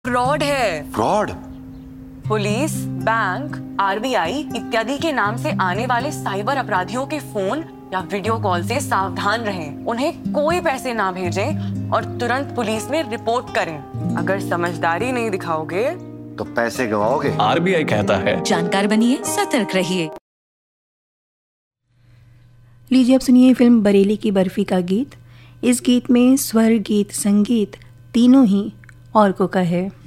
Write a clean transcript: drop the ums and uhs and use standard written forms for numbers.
Fraud है। Fraud? Police, bank, RBI इत्यादि के नाम से आने वाले साइबर अपराधियों के फोन या वीडियो कॉल से सावधान रहें। उन्हें कोई पैसे ना भेजें और तुरंत पुलिस में रिपोर्ट करें। अगर समझदारी नहीं दिखाओगे तो पैसे गवाओगे। आरबीआई कहता है, जानकार बनिए, सतर्क रहिए। लीजिए अब सुनिए फिल्म बरेली की बर्फी का गीत। इस गीत में स्वर, गीत, संगीत तीनों ही और को का है।